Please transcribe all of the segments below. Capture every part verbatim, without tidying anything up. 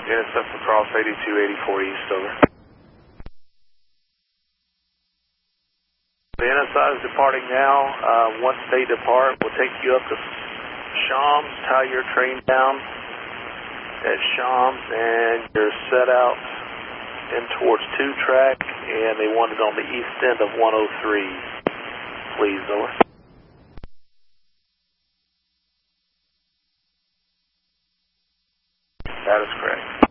Units up for cross eighty-two eighty-four East, over. The N S I is departing now. Uh, once they depart, we'll take you up to Shams, tie your train down at Shams, and you're set out in towards two track, and they want it on the east end of one oh three. Please, over. That is correct.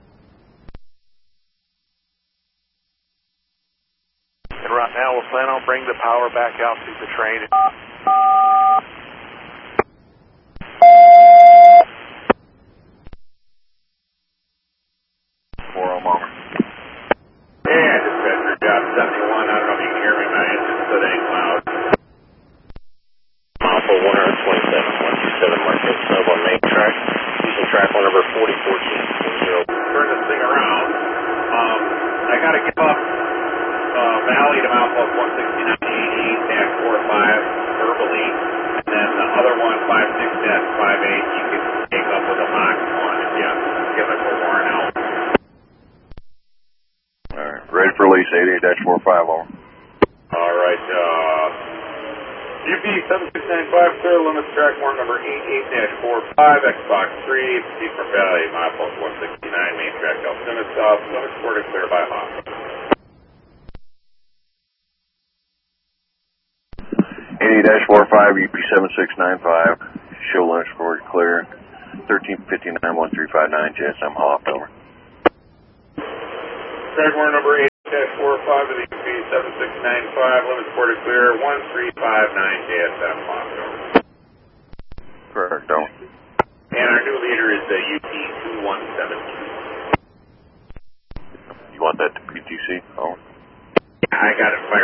And right now we'll plan on bringing the power back out to the train. four oh Bomber. Yeah, dispatcher, job seventy-one. I don't know if you can hear me. My engine's still ain't loud. Alpha one twenty-seven, one two seven, market sub on main track. Using track one number forty fourteen forty. Turn this thing around. Um, I got to give up uh, Valley to Mount Plus one sixty-nine eighty dash four five verbally, and then the other one, five six dash five eight, you can take up with a Mach one if you give it for worn out. Alright, ready for release, eighty-eight dash four five, over. Alright, uh, U P seven six nine five, clear limits track one number eighty-eight dash four five, Xbox three, proceed from Valley, Mile Plus one sixty-nine, main track Alcina South, limits ported clear by Hawk. eighty dash four five, U P seven six nine five, show limits forward clear, thirteen fifty-nine one three five nine, J S M Hawk, over. Track one number eight dash four five of the U P seven six nine five, limits ported clear, one three five nine, J S M Hawk, over. Correct, over. And our new leader is the U P two one seven two. You want that to P T C, over? I got it fired.